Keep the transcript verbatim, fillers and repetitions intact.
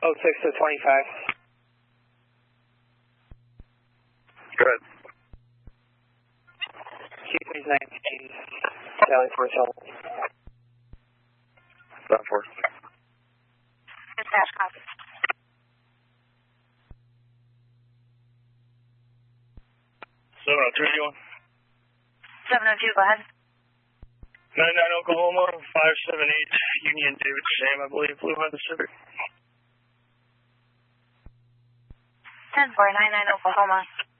oh six to twenty-five. Go ahead. Q three nineteen, Valley Force Hill. Valley Force. Dispatch, copy. seven oh two, you want? seven oh two, go ahead. nine nine Oklahoma, five seven eight, Union David Sam, I believe, Blue Mountain Pacific. ten four nine nine Oklahoma.